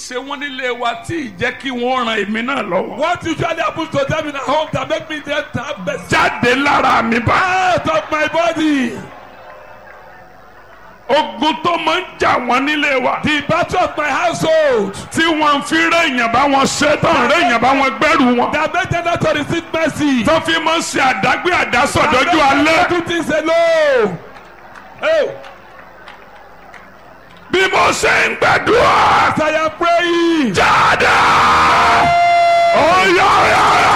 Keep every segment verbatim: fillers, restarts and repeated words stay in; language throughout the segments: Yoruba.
ṣe wọ́n nílé wa tí ì jẹ́ kí wọ́n ran èmi náà lọ́wọ́. What usually happens to them in a home that make me them to have best jáde lára mi bá. out of my body. Ogun tó máa ń jà wọ́n nílé wa. The battle of my household tí wọ́n fi réèyàn bá wọn ṣe tán réèyàn bá wọn gbẹ́rù wọn. that make them not to receive mercy. tó fi máa ń ṣe àdágbé àdásọ̀dọ́jú alẹ́. Do things alone. Hey, bí mo ṣe ń gbàdúrà. as I am praying. jáde. ọ̀yọ̀ ọ̀yọ̀.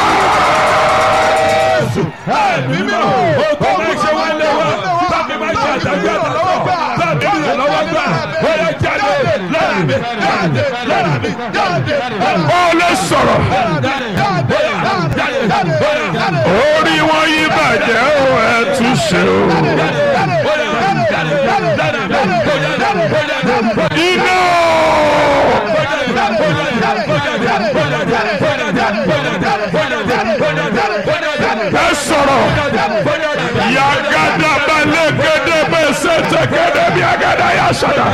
Ẹ̀mí mi ò tó máa ṣe wá lé wa. Tàbí máa ṣe àdájọ́ àtàtọ̀. Tàbí mi ò lọ́wọ́ gbà. Ó yẹ jáde lára mi, jáde lára mi, jáde. ó lè sọ̀rọ̀. orí wọn yí bàjẹ́ ó ẹ̀ tún ṣe o. iná. ẹ sọ̀rọ̀. yagada balẹ̀ gẹ́gẹ́ bẹ́ẹ̀ sẹ́tẹ̀ gẹ́gẹ́ bí agada yà sọ̀dọ̀.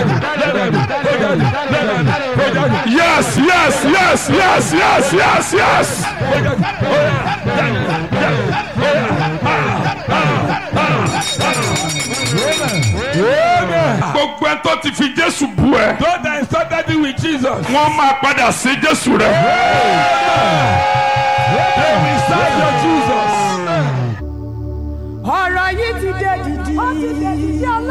yes yes yes yes yes yes yes. gbogbo ẹ tó ti fi Jésù bú ẹ. Don't I started you with Jesus. wọ́n máa padà sí Jésù rẹ. They will serve your Jesus. ọ̀rọ̀ yìí ti dé dìdì. ó ti dé dìdì.